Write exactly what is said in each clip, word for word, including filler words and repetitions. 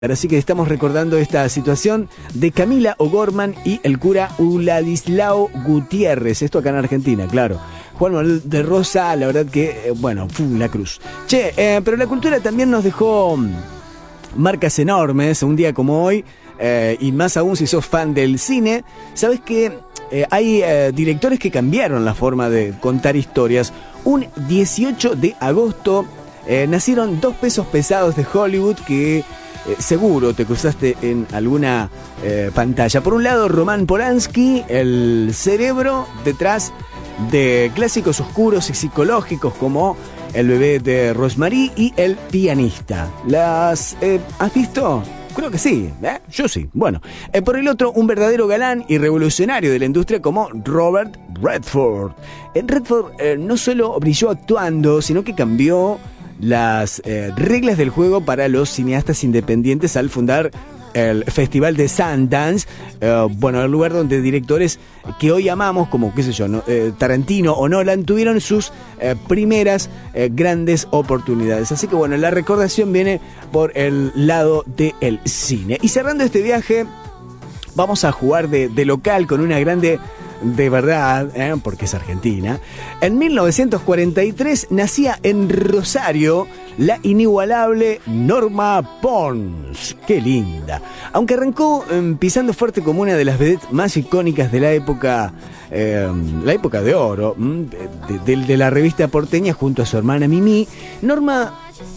Así que estamos recordando esta situación de Camila O'Gorman y el cura Uladislao Gutiérrez. Esto acá en Argentina, claro. Juan Manuel de Rosa, la verdad que, eh, bueno, fue la cruz. Che, eh, pero la cultura también nos dejó marcas enormes, un día como hoy, eh, y más aún si sos fan del cine. Sabes que eh, hay eh, directores que cambiaron la forma de contar historias. Un dieciocho de agosto eh, nacieron dos pesos pesados de Hollywood que... Eh, seguro te cruzaste en alguna eh, pantalla. Por un lado, Roman Polanski, el cerebro detrás de clásicos oscuros y psicológicos como El bebé de Rosemary y El pianista. ¿Las eh, has visto? Creo que sí, ¿eh? Yo sí. Bueno, eh, por el otro, un verdadero galán y revolucionario de la industria como Robert Redford. Eh, Redford eh, no solo brilló actuando, sino que cambió las eh, reglas del juego para los cineastas independientes al fundar el Festival de Sundance, eh, bueno, el lugar donde directores que hoy amamos, como qué sé yo, ¿no? eh, Tarantino o Nolan, tuvieron sus eh, primeras eh, grandes oportunidades. Así que bueno, la recordación viene por el lado del cine. Y cerrando este viaje, vamos a jugar de, de local con una grande... De verdad, ¿eh? Porque es argentina. En mil novecientos cuarenta y tres nacía en Rosario la inigualable Norma Pons. ¡Qué linda! Aunque arrancó eh, pisando fuerte como una de las vedettes más icónicas de la época, eh, la época de oro, de, de, de la revista porteña junto a su hermana Mimi, Norma...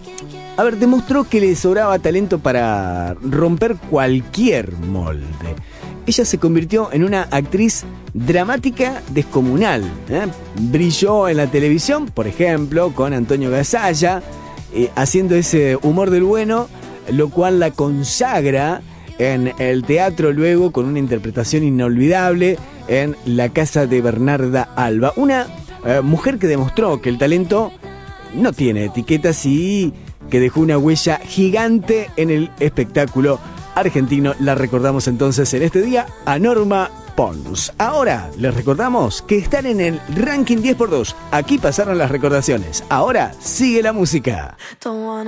A ver, demostró que le sobraba talento para romper cualquier molde. Ella se convirtió en una actriz dramática descomunal, ¿eh? Brilló en la televisión, por ejemplo, con Antonio Gasalla, eh, haciendo ese humor del bueno, lo cual la consagra en el teatro luego con una interpretación inolvidable en La casa de Bernarda Alba. Una eh, mujer que demostró que el talento no tiene etiquetas y que dejó una huella gigante en el espectáculo argentino. La recordamos entonces en este día a Norma Pons. Ahora les recordamos que están en el ranking diez por dos. Aquí pasaron las recordaciones. Ahora sigue la música.